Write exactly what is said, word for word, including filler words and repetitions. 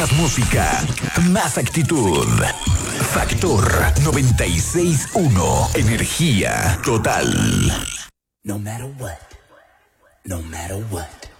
Más música, más actitud. Factor noventa y seis uno. Energía total. No matter what. No matter what.